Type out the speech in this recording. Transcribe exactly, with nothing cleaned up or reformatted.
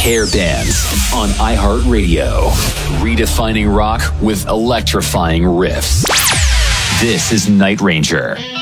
Hair Bands on iHeartRadio. Redefining rock with electrifying riffs. This is Night Ranger.